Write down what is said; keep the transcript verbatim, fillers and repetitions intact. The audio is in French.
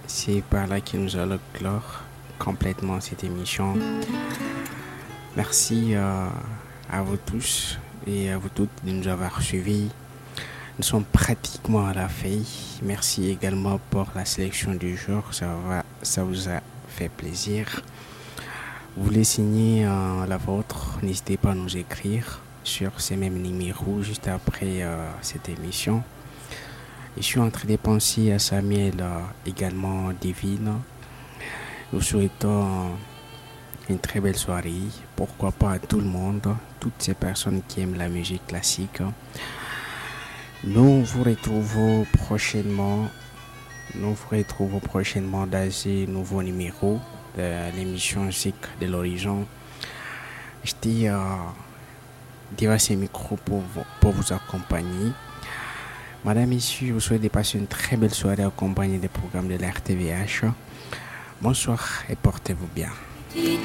c'est par là que nous allons clore complètement cette émission. Merci euh, à vous tous et à vous toutes de nous avoir suivis. Nous sommes pratiquement à la fin. Merci également pour la sélection du jour. Ça, va, ça vous a fait plaisir. Vous voulez signer euh, la vôtre, n'hésitez pas à nous écrire sur ces mêmes numéros juste après euh, cette émission. Je suis en train de penser à Samuel, euh, également Divine. Nous souhaitons une très belle soirée. Pourquoi pas à tout le monde, toutes ces personnes qui aiment la musique classique. Nous vous retrouvons prochainement. Nous vous retrouvons prochainement dans ce nouveau numéro de l'émission Musique de l'Horizon. J'étais euh, devant ces micros pour vous, pour vous accompagner. Madame, messieurs, je vous souhaite de passer une très belle soirée accompagnée des programmes de la R T V H. Bonsoir et portez-vous bien.